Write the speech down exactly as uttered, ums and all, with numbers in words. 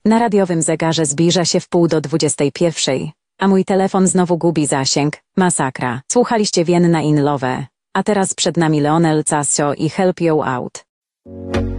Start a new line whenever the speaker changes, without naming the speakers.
Na radiowym zegarze zbliża się wpół do dwudziestej pierwszej, a mój telefon znowu gubi zasięg. Masakra. Słuchaliście Vienna in Love. A teraz przed nami Leonel Cascio i Help You Out.